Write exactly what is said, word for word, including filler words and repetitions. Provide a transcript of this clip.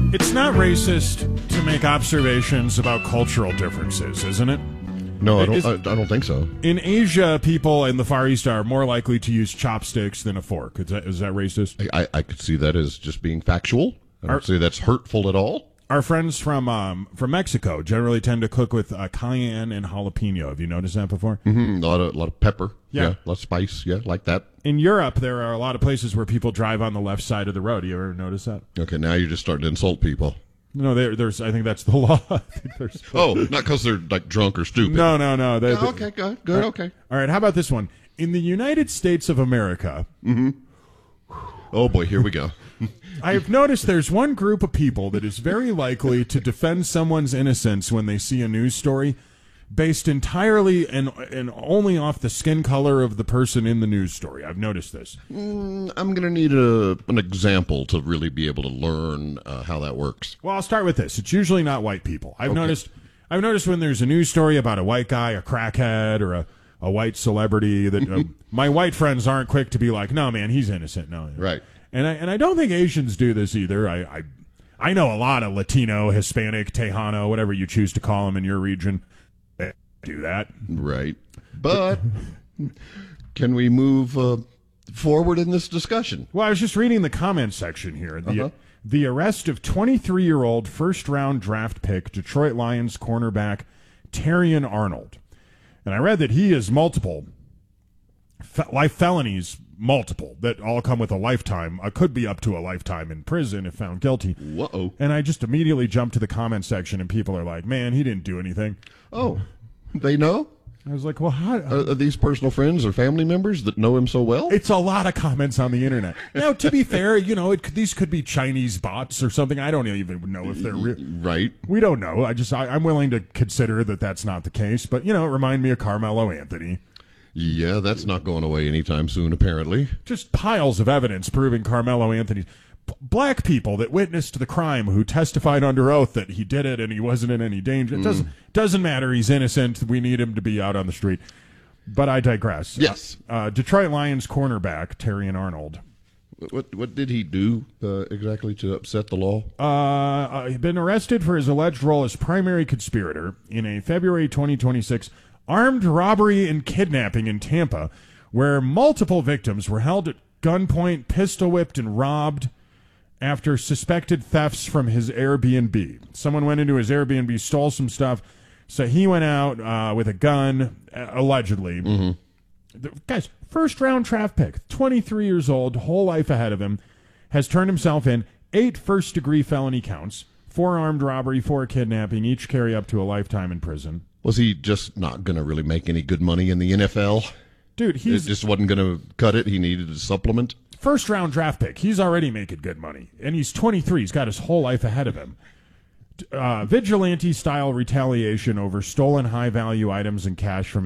It's not racist to make observations about cultural differences, isn't it? No, I don't. Is- I, I don't think so. In Asia, people in the Far East are more likely to use chopsticks than a fork. Is that, is that racist? I, I, I could see that as just being factual. I don't Are- see that's hurtful at all. Our friends from um, from Mexico generally tend to cook with uh, cayenne and jalapeno. Have you noticed that before? Mm-hmm. A lot of, a lot of pepper. Yeah. Yeah. A lot of spice. Yeah, like that. In Europe, there are a lot of places where people drive on the left side of the road. You ever notice that? Okay, now you're just starting to insult people. No, there, there's. I think that's the law. I think there's- Oh, not because they're like drunk or stupid. no, no, no. They- Yeah, they- okay, good, good, okay. All right. How about this one? In the United States of America, Oh boy, here we go. I have noticed there's one group of people that is very likely to defend someone's innocence when they see a news story based entirely and and only off the skin color of the person in the news story. I've noticed this. Mm, I'm going to need a an example to really be able to learn uh, how that works. Well, I'll start with this. It's usually not white people. I've Okay. noticed I've noticed when there's a news story about a white guy, a crackhead, or a, a white celebrity that uh, my white friends aren't quick to be like, no, man, he's innocent. No. Right. And I and I don't think Asians do this either. I, I I know a lot of Latino, Hispanic, Tejano, whatever you choose to call them in your region, that do that. Right. But can we move uh, forward in this discussion? Well, I was just reading the comment section here. The Uh-huh. the arrest of twenty-three-year-old first-round draft pick Detroit Lions cornerback Terrion Arnold. And I read that he has multiple fe- life felonies, multiple, that all come with a lifetime, uh, could be up to a lifetime in prison if found guilty. Whoa. And I just immediately jumped to the comment section, and people are like, man, he didn't do anything. Oh, they know? I was like, well, how? Are, are these personal friends or family members that know him so well? It's a lot of comments on the internet. Now, to be fair, you know, it, could- these could be Chinese bots or something. I don't even know if they're real. Right. We don't know. I just, I, I'm willing to consider that that's not the case. But, you know, it reminded me of Carmelo Anthony. Yeah, that's not going away anytime soon, apparently. Just piles of evidence proving Carmelo Anthony. B- black people that witnessed the crime who testified under oath that he did it and he wasn't in any danger. It doesn't, doesn't matter. He's innocent. We need him to be out on the street. But I digress. Yes. Uh, Detroit Lions cornerback Terrion Arnold. What what did he do uh, exactly to upset the law? Uh, uh, he'd been arrested for his alleged role as primary conspirator in a February twenty twenty-six armed robbery and kidnapping in Tampa, where multiple victims were held at gunpoint, pistol whipped, and robbed after suspected thefts from his Airbnb. Someone went into his Airbnb, stole some stuff, so he went out uh, with a gun, uh, allegedly. Mm-hmm. The, guys, first round draft pick, twenty-three years old, whole life ahead of him, has turned himself in, eight first degree felony counts, four armed robbery, four kidnapping, each carry up to a lifetime in prison. Was he just not going to really make any good money in the N F L? Dude, It he's just wasn't going to cut it. He needed a supplement. first round draft pick. He's already making good money. And he's twenty-three. He's got his whole life ahead of him. Uh, vigilante style retaliation over stolen high value items and cash from